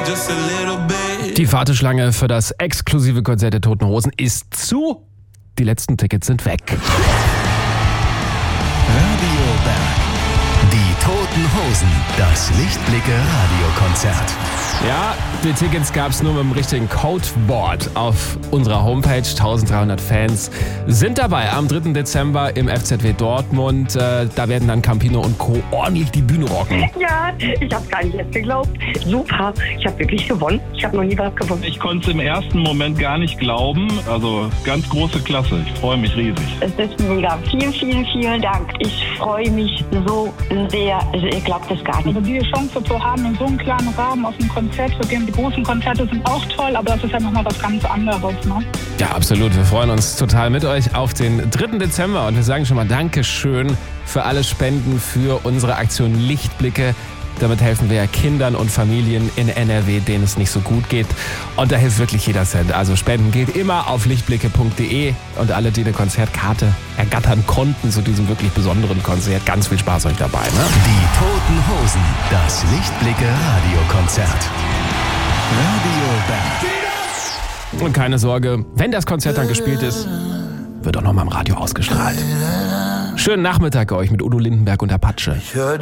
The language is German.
Die Warteschlange für das exklusive Konzert der Toten Hosen ist zu. Die letzten Tickets sind weg. Radio Berg. Die Toten Hosen. Das Lichtblicke-Radiokonzert. Ja, die Tickets gab es nur mit dem richtigen Codeboard auf unserer Homepage. 1300 Fans sind dabei am 3. Dezember im FZW Dortmund. Da werden dann Campino und Co. ordentlich die Bühne rocken. Ja, ich habe gar nicht jetzt geglaubt. Super, ich habe wirklich gewonnen. Ich habe noch nie was gewonnen. Ich konnte es im ersten Moment gar nicht glauben. Also ganz große Klasse. Ich freue mich riesig. Es ist mega. Vielen Dank. Ich freue mich so sehr. Ihr glaubt es gar nicht. Also die Chance zu haben, in so einem kleinen Rahmen auf ein Konzert zu gehen. Die großen Konzerte sind auch toll, aber das ist ja nochmal was ganz anderes, ne? Ja, absolut. Wir freuen uns total mit euch auf den 3. Dezember und wir sagen schon mal Dankeschön für alle Spenden für unsere Aktion Lichtblicke. Damit helfen wir ja Kindern und Familien in NRW, denen es nicht so gut geht. Und da hilft wirklich jeder Cent. Also Spenden geht immer auf lichtblicke.de. Und alle, die eine Konzertkarte ergattern konnten zu diesem wirklich besonderen Konzert, ganz viel Spaß euch dabei. Ne? Die Toten Hosen. Das Lichtblicke-Radiokonzert. Radio Berg. Und keine Sorge, wenn das Konzert dann gespielt ist, wird auch noch mal im Radio ausgestrahlt. Schönen Nachmittag euch mit Udo Lindenberg und Apache.